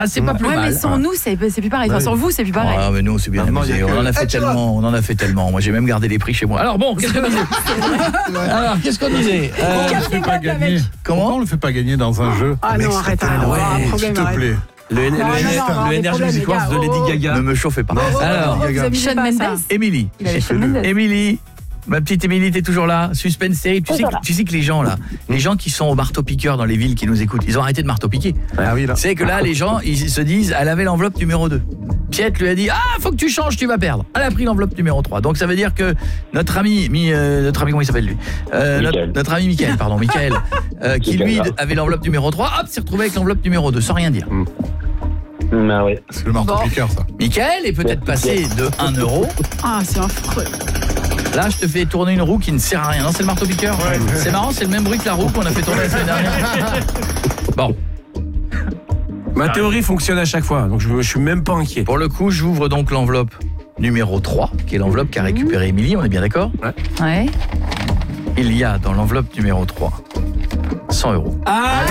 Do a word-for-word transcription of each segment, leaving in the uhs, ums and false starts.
Ah, c'est pas plus ouais, mal. mais sans nous, c'est c'est plus pareil. Enfin, sans vous, c'est plus pareil. Ah, mais nous, c'est bien amusé. On en a fait tellement, on en a fait tellement. Moi, j'ai même gardé les prix chez moi. Alors bon, qu'est-ce qu'on disait Alors, qu'est-ce qu'on disait euh, On ne le fait pas gagner. Comment on le fait pas gagner dans un jeu? Ah non, arrête, arrête. Ouais, s'il te plaît. Le, non, le, non, non, le Energy Music Awards de Lady Gaga. Ne me chauffez pas. Alors, Shawn Mendes. Émilie. Émilie. Ma petite Émilie, t'es toujours là. Suspense série. Tu sais, que, tu sais que les gens là, les gens qui sont au marteau-piqueur dans les villes qui nous écoutent, ils ont arrêté de marteau-piquer. Ah oui, là. C'est que là, les gens, ils se disent, elle avait l'enveloppe numéro deux. Piette lui a dit, ah, faut que tu changes, tu vas perdre. Elle a pris l'enveloppe numéro trois. Donc ça veut dire que notre ami, mi, euh, notre ami, comment il s'appelle lui euh, notre, notre ami Mickaël, pardon, Mickaël, euh, qui lui avait l'enveloppe numéro trois, hop, s'est retrouvé avec l'enveloppe numéro deux, sans rien dire. Mm. Ah ouais. C'est le marteau-piqueur, bon. ça. Mickaël est peut-être passé de un euro. Ah, c'est affreux. Là, je te fais tourner une roue qui ne sert à rien. Non, c'est le marteau-piqueur. Ouais. C'est marrant, c'est le même bruit que la roue qu'on a fait tourner la semaine dernière. Bon. Ma théorie fonctionne à chaque fois, donc je, je suis même pas inquiet. Pour le coup, j'ouvre donc l'enveloppe numéro trois, qui est l'enveloppe qu'a récupérée Émilie, on est bien d'accord? Ouais. Ouais. Il y a dans l'enveloppe numéro trois cent euros. Ah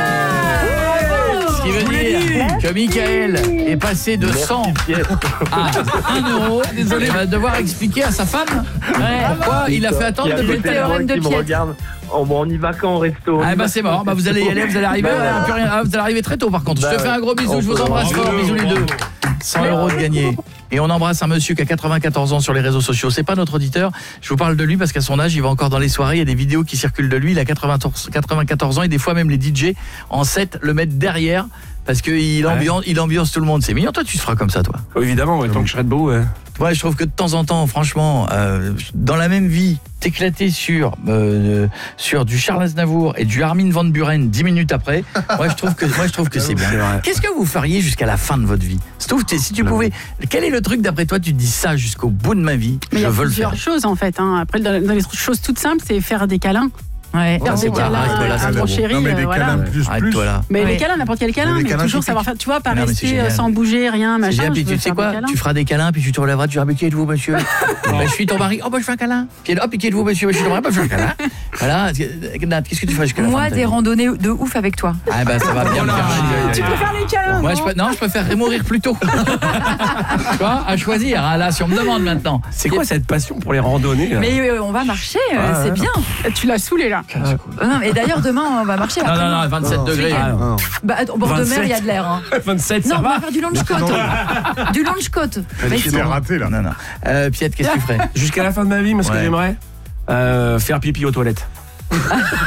Ce qui veut dire que Mickaël est passé de cent à un euro. Désolé, il va devoir expliquer à sa femme pourquoi il a fait attendre depuis le théorème de Piette. Oh, bon, on y va quand au resto? Ah bah c'est mort, bah vous allez y aller, vous allez arriver, bah, plus rien, vous allez arriver très tôt par contre. Bah, je te fais un gros bisou, je vous embrasse fort, bisous les deux. cent euros de gagné. Et on embrasse un monsieur qui a quatre-vingt-quatorze ans sur les réseaux sociaux. C'est pas notre auditeur, je vous parle de lui parce qu'à son âge, il va encore dans les soirées, il y a des vidéos qui circulent de lui, il a quatre-vingt-quatorze ans et des fois même les D J en set le mettent derrière parce qu'il ambiance, ouais. il ambiance tout le monde. C'est mignon, toi tu te feras comme ça toi? Oh, évidemment, ouais, tant que je serai debout. Ouais. Ouais, je trouve que de temps en temps, franchement, euh, dans la même vie, t'éclater sur euh, sur du Charles Aznavour et du Armin van Buren dix minutes après, moi je trouve que moi je trouve que c'est bien. Qu'est-ce que vous feriez jusqu'à la fin de votre vie? Sauf si tu pouvais, quel est le truc d'après toi, tu te dis ça jusqu'au bout de ma vie, mais je veux le faire. Il y a plusieurs choses en fait hein. Après dans les choses toutes simples, c'est faire des câlins. Ouais, oh, c'est câlins à mon chéri, non, mais des voilà. câlins plus, plus. Là. Mais ouais. les câlins, n'importe quel câlin, mais, mais toujours typiques. Savoir faire, tu vois, pas non, rester sans bouger, rien, machin. Puis tu sais quoi, tu feras des câlins, puis tu te relèveras, tu diras, mais qui êtes-vous, monsieur? Ben, je suis ton mari, oh, bah, je fais un câlin. Puis, oh, puis qui êtes-vous, monsieur? Je suis ton mari, bah, je fais un câlin. Voilà, Nat, qu'est-ce que tu fais jusqu'à la fin? Moi, des randonnées de ouf avec toi. Ah, bah, ça va bien me faire chier. Tu préfères les câlins? Moi, je non, je préférerais mourir plus tôt. Tu vois, à choisir, là, si on me demande maintenant. C'est quoi cette passion pour les randonnées? Mais on va marcher, c'est bien. Tu l'as saoulé, là. Non, et d'ailleurs, demain, on va marcher. Non, non, non, vingt-sept non, degrés. Ah, non. Bah, au bord de mer, il y a de l'air. Hein. vingt-sept, non, ça on va. va faire du launch coat. Du launch coat. C'est raté, là. Non, non. Euh, Piette, qu'est-ce que tu ferais? Jusqu'à la fin de ma vie, moi, ce ouais. que j'aimerais, euh, faire pipi aux toilettes.